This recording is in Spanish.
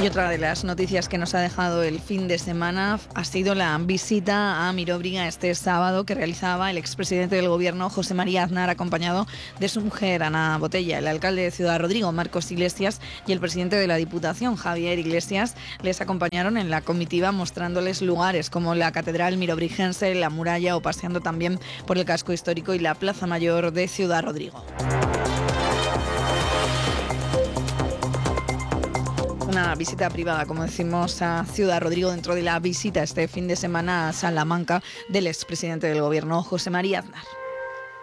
Y otra de las noticias que nos ha dejado el fin de semana ha sido la visita a Miróbriga este sábado que realizaba el expresidente del Gobierno, José María Aznar, acompañado de su mujer, Ana Botella. El alcalde de Ciudad Rodrigo, Marcos Iglesias, y el presidente de la Diputación, Javier Iglesias, les acompañaron en la comitiva mostrándoles lugares como la Catedral Mirobrigense, la muralla o paseando también por el casco histórico y la Plaza Mayor de Ciudad Rodrigo. Una visita privada, como decimos, a Ciudad Rodrigo dentro de la visita este fin de semana a Salamanca del expresidente del Gobierno, José María Aznar.